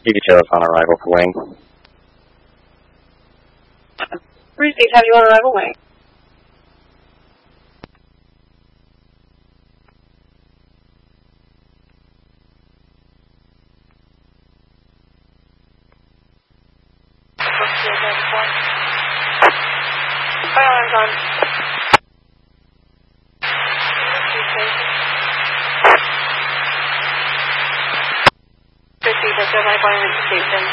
You can show us on arrival for wing. Receive, have you on arrival wing? Fire alarm's on. Receive, that's my appointment to station.